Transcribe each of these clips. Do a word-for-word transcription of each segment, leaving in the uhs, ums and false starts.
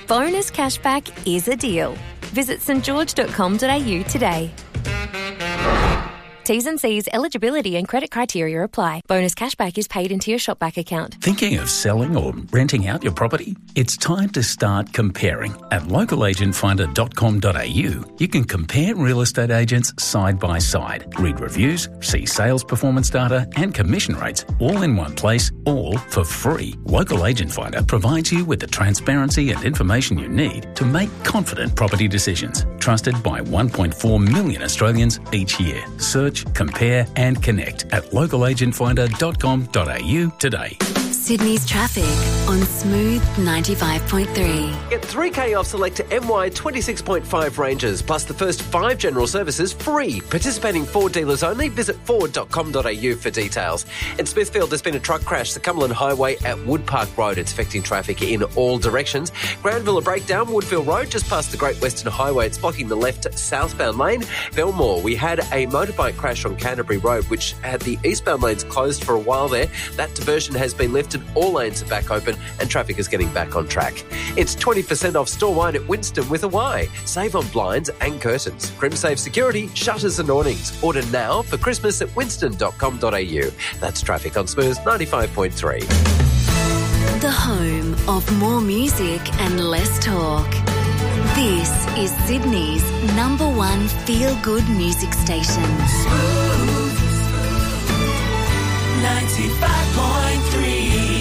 Bonus cashback is a deal. Visit s t george dot com dot a u today. T's and C's, eligibility and credit criteria apply. Bonus cashback is paid into your Shopback account. Thinking of selling or renting out your property? It's time to start comparing. At local agent finder dot com dot a u, you can compare real estate agents side by side, read reviews, see sales performance data and commission rates all in one place, all for free. Local Agent Finder provides you with the transparency and information you need to make confident property decisions. Trusted by one point four million Australians each year. Search, compare and connect at local agent finder dot com dot a u today. Sydney's traffic on Smooth ninety-five point three. Get three K off select M Y twenty-six point five ranges, plus the first five general services free. Participating Ford dealers only. Visit ford dot com dot a u for details. In Smithfield, there's been a truck crash, the Cumberland Highway at Woodpark Road. It's affecting traffic in all directions. Granville, a breakdown, Woodfield Road, just past the Great Western Highway. It's blocking the left southbound lane. Belmore, we had a motorbike crash on Canterbury Road, which had the eastbound lanes closed for a while there. That diversion has been lifted. All lanes are back open and traffic is getting back on track. It's twenty percent off store-wide at Winston with a Y. Save on blinds and curtains. Crimsafe Security, shutters and awnings. Order now for Christmas at winston dot com dot a u. That's traffic on Smooth ninety-five point three. The home of more music and less talk. This is Sydney's number one feel-good music station. Smooth ninety-five point three.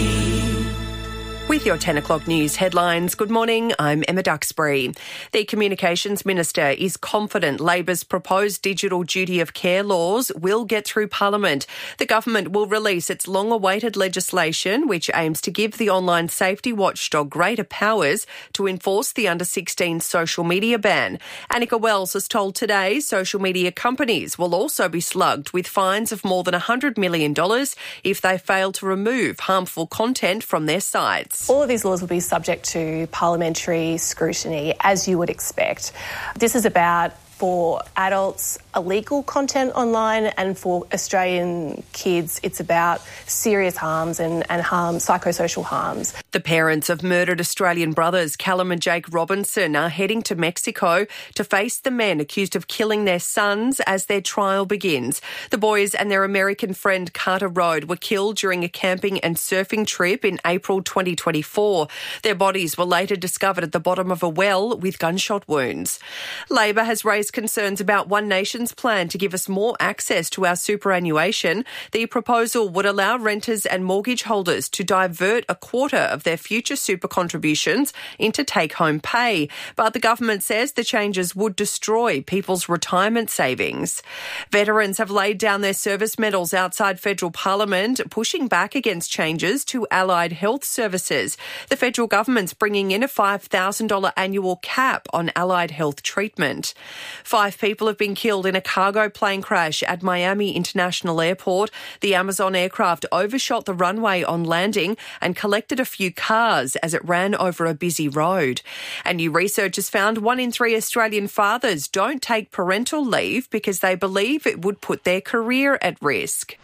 With your ten o'clock news headlines, good morning, I'm Emma Duxbury. The Communications Minister is confident Labor's proposed digital duty of care laws will get through Parliament. The government will release its long-awaited legislation, which aims to give the online safety watchdog greater powers to enforce the under sixteen social media ban. Annika Wells has told Today social media companies will also be slugged with fines of more than one hundred million dollars if they fail to remove harmful content from their sites. All of these laws will be subject to parliamentary scrutiny, as you would expect. This is about, for adults, illegal content online, and for Australian kids, it's about serious harms and, and harm, psychosocial harms. The parents of murdered Australian brothers Callum and Jake Robinson are heading to Mexico to face the men accused of killing their sons as their trial begins. The boys and their American friend Carter Road were killed during a camping and surfing trip in April twenty twenty-four. Their bodies were later discovered at the bottom of a well with gunshot wounds. Labor has raised concerns about One Nation's plan to give us more access to our superannuation. The proposal would allow renters and mortgage holders to divert a quarter of their future super contributions into take-home pay. But the government says the changes would destroy people's retirement savings. Veterans have laid down their service medals outside federal parliament, pushing back against changes to allied health services. The federal government's bringing in a five thousand dollars annual cap on allied health treatment. Five people have been killed in a cargo plane crash at Miami International Airport. The Amazon aircraft overshot the runway on landing and collected a few cars as it ran over a busy road. And new research has found one in three Australian fathers don't take parental leave because they believe it would put their career at risk.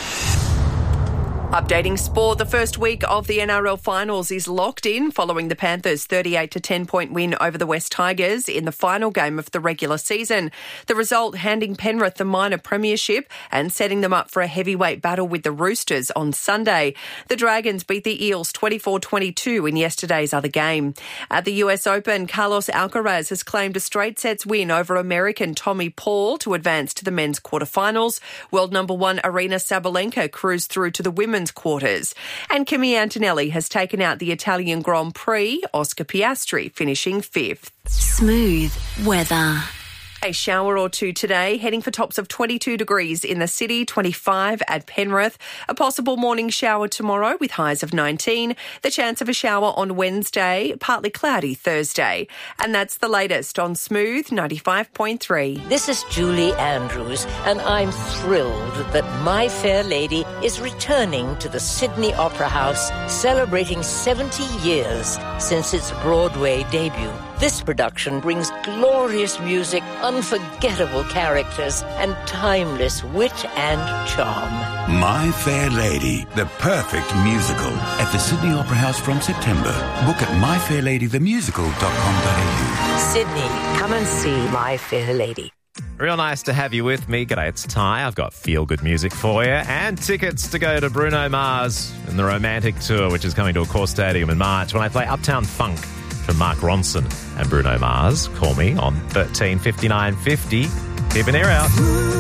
Updating sport, the first week of the N R L finals is locked in following the Panthers' thirty-eight to ten point win over the West Tigers in the final game of the regular season. The result handing Penrith the minor premiership and setting them up for a heavyweight battle with the Roosters on Sunday. The Dragons beat the Eels twenty-four twenty-two in yesterday's other game. At the U S Open, Carlos Alcaraz has claimed a straight sets win over American Tommy Paul to advance to the men's quarterfinals. World number one Aryna Sabalenka cruised through to the women's quarters. And Kimi Antonelli has taken out the Italian Grand Prix, Oscar Piastri finishing fifth. Smooth weather. A shower or two today, heading for tops of twenty-two degrees in the city, twenty-five at Penrith. A possible morning shower tomorrow with highs of nineteen. The chance of a shower on Wednesday, partly cloudy Thursday. And that's the latest on Smooth ninety-five point three. This is Julie Andrews, and I'm thrilled that My Fair Lady is returning to the Sydney Opera House, celebrating seventy years since its Broadway debut. This production brings glorious music, unforgettable characters, and timeless wit and charm. My Fair Lady, the perfect musical, at the Sydney Opera House from September. Book at my fair lady the musical dot com dot a u. Sydney, come and see My Fair Lady. Real nice to have you with me. G'day, it's Ty. I've got feel-good music for you and tickets to go to Bruno Mars in the Romantic Tour, which is coming to Accor Stadium in March when I play Uptown Funk from Mark Ronson and Bruno Mars. Call me on thirteen fifty-nine fifty. Keep an ear out.